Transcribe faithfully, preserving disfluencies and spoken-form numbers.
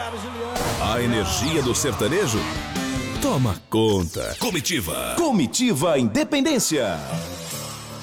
A energia do sertanejo toma conta. Comitiva. Comitiva Independência.